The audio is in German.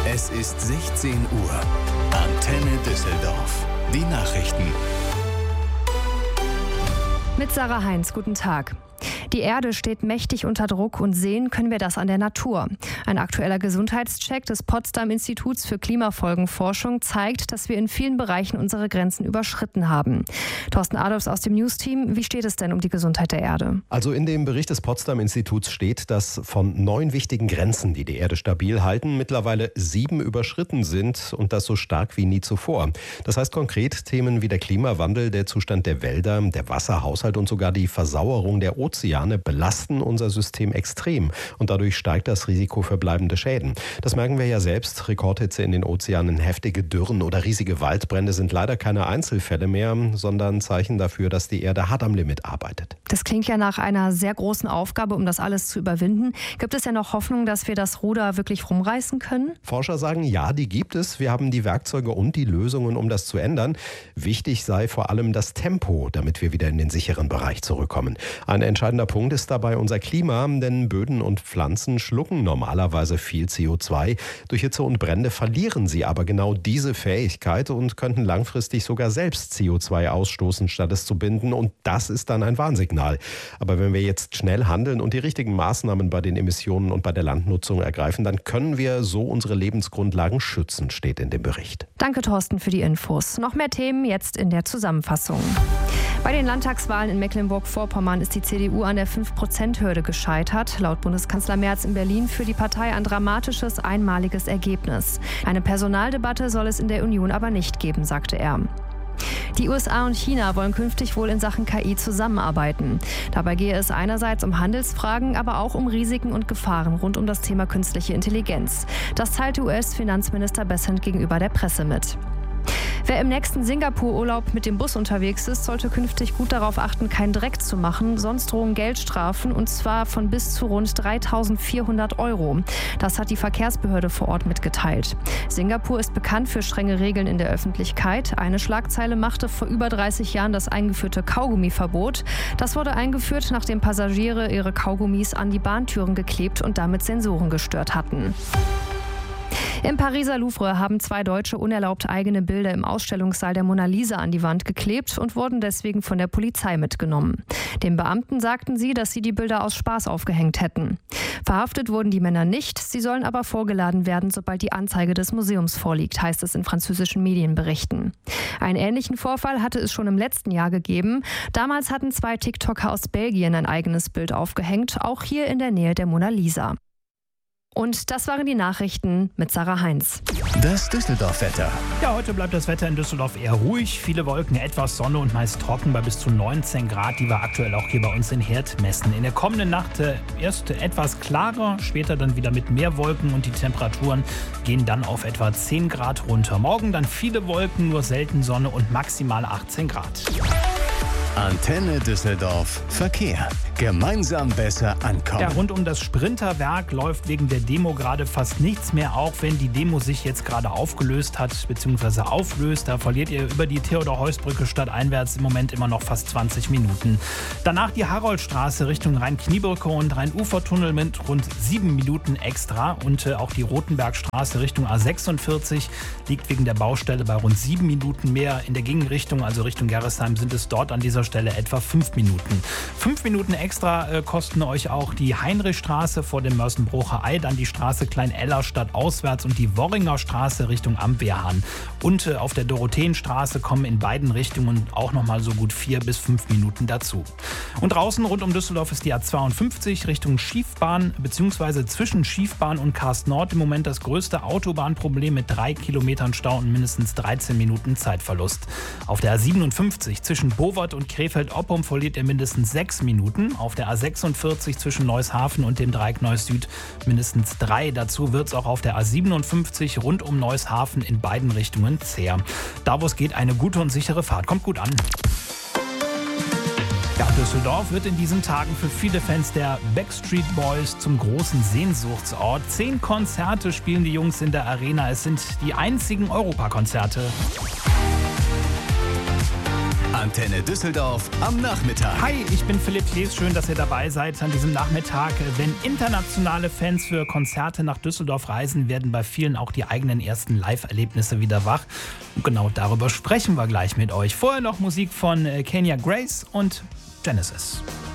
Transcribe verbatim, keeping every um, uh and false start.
Es ist sechzehn Uhr. Antenne Düsseldorf. Die Nachrichten. Mit Sarah Heinz, guten Tag. Die Erde steht mächtig unter Druck und sehen können wir das an der Natur. Ein aktueller Gesundheitscheck des Potsdam-Instituts für Klimafolgenforschung zeigt, dass wir in vielen Bereichen unsere Grenzen überschritten haben. Thorsten Adolfs aus dem News-Team, wie steht es denn um die Gesundheit der Erde? Also in dem Bericht des Potsdam-Instituts steht, dass von neun wichtigen Grenzen, die die Erde stabil halten, mittlerweile sieben überschritten sind und das so stark wie nie zuvor. Das heißt konkret Themen wie der Klimawandel, der Zustand der Wälder, der Wasserhaushalt und sogar die Versauerung der Ozeane belasten unser System extrem und dadurch steigt das Risiko für bleibende Schäden. Das merken wir ja selbst. Rekordhitze in den Ozeanen, heftige Dürren oder riesige Waldbrände sind leider keine Einzelfälle mehr, sondern Zeichen dafür, dass die Erde hart am Limit arbeitet. Das klingt ja nach einer sehr großen Aufgabe, um das alles zu überwinden. Gibt es ja noch Hoffnung, dass wir das Ruder wirklich rumreißen können? Forscher sagen, ja, die gibt es. Wir haben die Werkzeuge und die Lösungen, um das zu ändern. Wichtig sei vor allem das Tempo, damit wir wieder in den sicheren Bereich zurückkommen. Ein entscheidender Punkt ist dabei unser Klima, denn Böden und Pflanzen schlucken normalerweise viel C O zwei. Durch Hitze und Brände verlieren sie aber genau diese Fähigkeit und könnten langfristig sogar selbst C O zwei ausstoßen, statt es zu binden. Und das ist dann ein Warnsignal. Aber wenn wir jetzt schnell handeln und die richtigen Maßnahmen bei den Emissionen und bei der Landnutzung ergreifen, dann können wir so unsere Lebensgrundlagen schützen, steht in dem Bericht. Danke, Thorsten, für die Infos. Noch mehr Themen jetzt in der Zusammenfassung. Bei den Landtagswahlen in Mecklenburg-Vorpommern ist die C D U an der fünf Prozent Hürde gescheitert. Laut Bundeskanzler Merz in Berlin für die Partei ein dramatisches, einmaliges Ergebnis. Eine Personaldebatte soll es in der Union aber nicht geben, sagte er. Die U S A und China wollen künftig wohl in Sachen K I zusammenarbeiten. Dabei gehe es einerseits um Handelsfragen, aber auch um Risiken und Gefahren rund um das Thema künstliche Intelligenz. Das teilte U S-Finanzminister Bessent gegenüber der Presse mit. Wer im nächsten Singapur-Urlaub mit dem Bus unterwegs ist, sollte künftig gut darauf achten, keinen Dreck zu machen. Sonst drohen Geldstrafen, und zwar von bis zu rund dreitausendvierhundert Euro. Das hat die Verkehrsbehörde vor Ort mitgeteilt. Singapur ist bekannt für strenge Regeln in der Öffentlichkeit. Eine Schlagzeile machte vor über dreißig Jahren das eingeführte Kaugummiverbot. Das wurde eingeführt, nachdem Passagiere ihre Kaugummis an die Bahntüren geklebt und damit Sensoren gestört hatten. Im Pariser Louvre haben zwei Deutsche unerlaubt eigene Bilder im Ausstellungssaal der Mona Lisa an die Wand geklebt und wurden deswegen von der Polizei mitgenommen. Den Beamten sagten sie, dass sie die Bilder aus Spaß aufgehängt hätten. Verhaftet wurden die Männer nicht, sie sollen aber vorgeladen werden, sobald die Anzeige des Museums vorliegt, heißt es in französischen Medienberichten. Einen ähnlichen Vorfall hatte es schon im letzten Jahr gegeben. Damals hatten zwei TikToker aus Belgien ein eigenes Bild aufgehängt, auch hier in der Nähe der Mona Lisa. Und das waren die Nachrichten mit Sarah Heinz. Das Düsseldorf-Wetter. Ja, heute bleibt das Wetter in Düsseldorf eher ruhig. Viele Wolken, etwas Sonne und meist trocken bei bis zu neunzehn Grad, die wir aktuell auch hier bei uns in Herd messen. In der kommenden Nacht äh, erst etwas klarer, später dann wieder mit mehr Wolken und die Temperaturen gehen dann auf etwa zehn Grad runter. Morgen dann viele Wolken, nur selten Sonne und maximal achtzehn Grad. Antenne Düsseldorf Verkehr. Gemeinsam besser ankommen. Ja, rund um das Sprinterwerk läuft wegen der Demo gerade fast nichts mehr, auch wenn die Demo sich jetzt gerade aufgelöst hat bzw. auflöst. Da verliert ihr über die Theodor-Heuss-Brücke stadteinwärts im Moment immer noch fast zwanzig Minuten. Danach die Haroldstraße Richtung Rhein-Kniebrücke und Rhein-Ufer-Tunnel mit rund sieben Minuten extra. Und äh, auch die Rotenbergstraße Richtung A sechsundvierzig liegt wegen der Baustelle bei rund sieben Minuten mehr. In der Gegenrichtung, also Richtung Gerresheim, sind es dort an dieser Stelle etwa fünf Minuten. Fünf Minuten extra äh, kosten euch auch die Heinrichstraße vor dem Mörsenbrucher Ei, dann die Straße Klein-Ellerstadt auswärts und die Worringer Straße Richtung Amwehrhahn. Und äh, auf der Dorotheenstraße kommen in beiden Richtungen auch nochmal so gut vier bis fünf Minuten dazu. Und draußen rund um Düsseldorf ist die A zweiundfünfzig Richtung Schiefbahn bzw. zwischen Schiefbahn und Karst Nord im Moment das größte Autobahnproblem mit drei Kilometern Stau und mindestens dreizehn Minuten Zeitverlust. Auf der A siebenundfünfzig zwischen Bowert und Krefeld-Oppum verliert ihr mindestens sechs Minuten. Auf der A sechsundvierzig zwischen Neushafen und dem Dreieck Neuss Süd mindestens drei. Dazu wird es auch auf der A siebenundfünfzig rund um Neushafen in beiden Richtungen zäh. Da, wo es geht, eine gute und sichere Fahrt. Kommt gut an. Ja, Düsseldorf wird in diesen Tagen für viele Fans der Backstreet Boys zum großen Sehnsuchtsort. Zehn Konzerte spielen die Jungs in der Arena. Es sind die einzigen Europakonzerte. Antenne Düsseldorf am Nachmittag. Hi, ich bin Philipp Klees. Schön, dass ihr dabei seid an diesem Nachmittag. Wenn internationale Fans für Konzerte nach Düsseldorf reisen, werden bei vielen auch die eigenen ersten Live-Erlebnisse wieder wach. Und genau darüber sprechen wir gleich mit euch. Vorher noch Musik von Kenya Grace und Genesis.